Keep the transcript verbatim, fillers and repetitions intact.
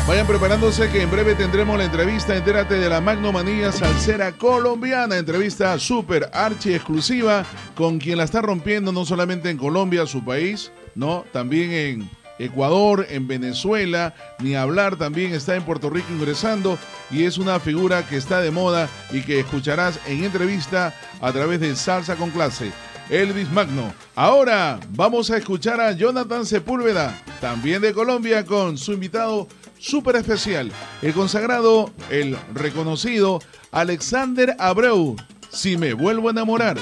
Vayan preparándose que en breve tendremos la entrevista. Entérate de la Magnomanía Salsera colombiana. Entrevista súper archi exclusiva con quien la está rompiendo no solamente en Colombia, su país, no, también en Ecuador, en Venezuela, ni hablar, también está en Puerto Rico ingresando y es una figura que está de moda y que escucharás en entrevista a través de Salsa con Clase. Elvis Magno. Ahora vamos a escuchar a Jonathan Sepúlveda, también de Colombia, con su invitado súper especial, el consagrado, el reconocido Alexander Abreu. Si me vuelvo a enamorar.